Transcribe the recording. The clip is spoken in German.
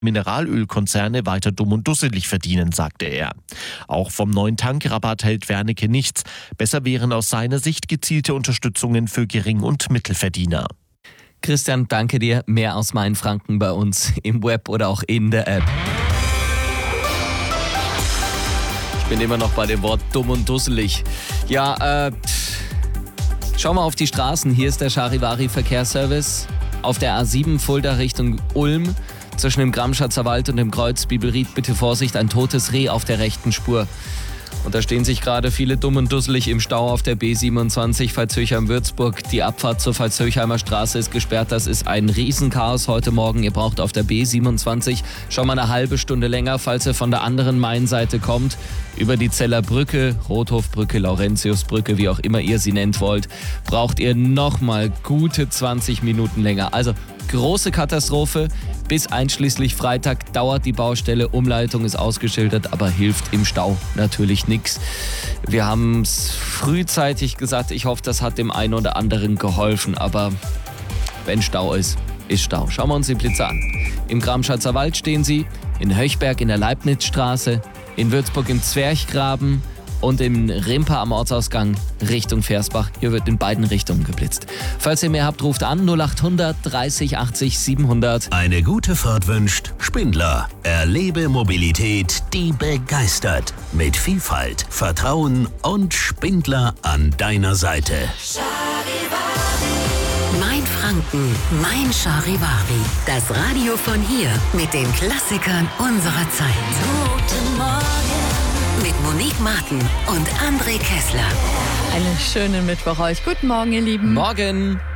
Mineralölkonzerne weiter dumm und dusselig verdienen, sagte er. Auch vom neuen Tankrabatt hält Wernicke nichts. Besser wären aus seiner Sicht gezielte Unterstützungen für Gering- und Mittelverdiener. Christian, danke dir. Mehr aus Mainfranken bei uns im Web oder auch in der App. Ich bin immer noch bei dem Wort dumm und dusselig. Ja, schau mal auf die Straßen. Hier ist der Charivari-Verkehrsservice auf der A7 Fulda Richtung Ulm. Zwischen dem Gramschatzer Wald und dem Kreuz Bibelried bitte Vorsicht, ein totes Reh auf der rechten Spur. Und da stehen sich gerade viele dumm und dusselig im Stau auf der B27 Veitshöchheim-Würzburg. Die Abfahrt zur Veitshöchheimer Straße ist gesperrt. Das ist ein Riesenchaos heute Morgen. Ihr braucht auf der B27 schon mal eine halbe Stunde länger, falls ihr von der anderen Mainseite kommt. Über die Zeller Brücke, Rothofbrücke, Laurentiusbrücke, wie auch immer ihr sie nennt wollt, braucht ihr noch mal gute 20 Minuten länger. Also große Katastrophe. Bis einschließlich Freitag dauert die Baustelle. Umleitung ist ausgeschildert, aber hilft im Stau natürlich nichts. Wir haben es frühzeitig gesagt. Ich hoffe, das hat dem einen oder anderen geholfen. Aber wenn Stau ist, ist Stau. Schauen wir uns die Blitze an. Im Gramschatzer Wald stehen sie, in Höchberg in der Leibnizstraße, in Würzburg im Zwerchgraben und in Rimpa am Ortsausgang Richtung Versbach. Hier wird in beiden Richtungen geblitzt. Falls ihr mehr habt, ruft an 0800 30 80 700. Eine gute Fahrt wünscht Spindler. Erlebe Mobilität, die begeistert. Mit Vielfalt, Vertrauen und Spindler an deiner Seite. Mainfranken, mein Charivari. Das Radio von hier mit den Klassikern unserer Zeit. Guten Morgen. Mit Monique Martin und André Kessler. Einen schönen Mittwoch euch. Guten Morgen, ihr Lieben. Morgen.